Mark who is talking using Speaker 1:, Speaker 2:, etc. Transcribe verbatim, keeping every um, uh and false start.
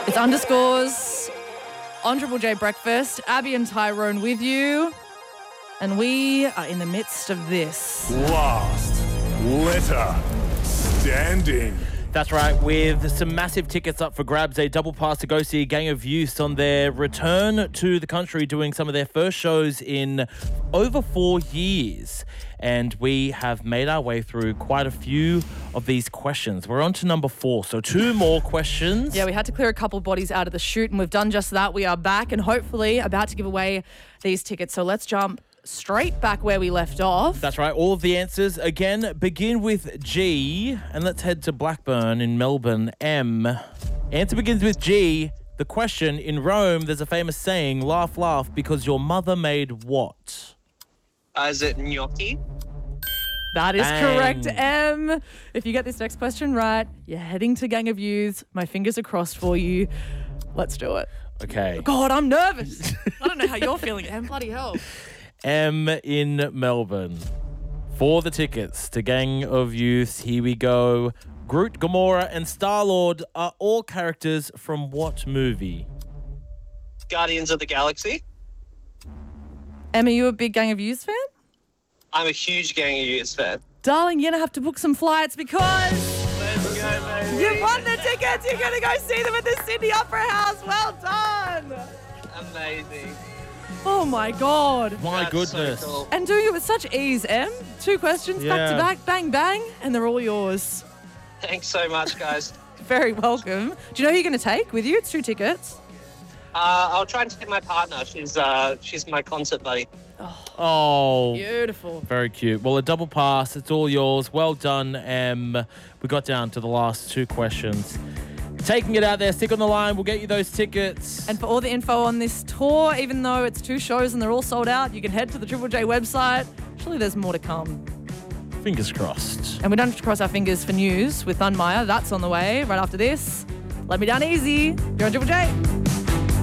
Speaker 1: It's underscores on Triple J Breakfast. Abby and Tyrone with you. And we are in the midst of this.
Speaker 2: Last letter standing.
Speaker 3: That's right, with some massive tickets up for grabs, a double pass to go see Gang of Youth on their return to the country, doing some of their first shows in over four years. And we have made our way through quite a few of these questions. We're on to number four, so two more questions.
Speaker 1: Yeah, we had to clear a couple of bodies out of the chute, and we've done just that. We are back and hopefully about to give away these tickets. So let's jump straight back where we left off.
Speaker 3: That's right. All of the answers, again, begin with G. And let's head to Blackburn in Melbourne. M. Answer begins with G. The question, in Rome, there's a famous saying, laugh, laugh, because your mother made what?
Speaker 4: Uh, is it gnocchi?
Speaker 1: That is
Speaker 3: Bang.
Speaker 1: correct, M. If you get this next question right, you're heading to Gang of Youths. My fingers are crossed for you. Let's do it.
Speaker 3: Okay.
Speaker 1: God, I'm nervous. I don't know how you're feeling, M. Bloody hell.
Speaker 3: M in Melbourne. For the tickets to Gang of Youths, here we go. Groot, Gamora, and Star-Lord are all characters from what movie?
Speaker 4: Guardians of the Galaxy.
Speaker 1: Em, are you a big Gang of Youths fan?
Speaker 4: I'm a huge Gang of Youths fan.
Speaker 1: Darling, you're going to have to book some flights because
Speaker 4: Let's go, baby.
Speaker 1: you've won the tickets. You're going to go see them at the Sydney Opera House. Well done.
Speaker 4: Amazing.
Speaker 1: Oh, my God.
Speaker 3: My
Speaker 4: That's so
Speaker 3: goodness.
Speaker 4: cool.
Speaker 1: And doing it with such ease, Em. Two questions back to
Speaker 3: Yeah.
Speaker 1: back, bang, bang, and they're all yours.
Speaker 4: Thanks so much, guys.
Speaker 1: Very welcome. Do you know who you're going to take with you? It's two tickets.
Speaker 4: Uh, I'll try and take my partner. She's uh, she's my concert buddy.
Speaker 3: Oh,
Speaker 1: Beautiful.
Speaker 3: very cute. Well, a double pass. It's all yours. Well done, M. We got down to the last two questions. Taking it out there. Stick on the line. We'll get you those tickets.
Speaker 1: And for all the info on this tour, even though it's two shows and they're all sold out, you can head to the Triple J website. Surely there's more to come.
Speaker 3: Fingers crossed.
Speaker 1: And we don't have to cross our fingers for news with Thunmire. That's on the way right after this. Let me down easy. You're on Triple J.